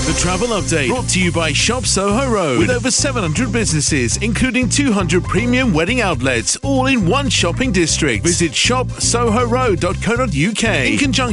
The Travel Update, brought to you by Shop Soho Road, with over 700 businesses, including 200 premium wedding outlets, all in one shopping district. Visit shopsohoroad.co.uk in conjunction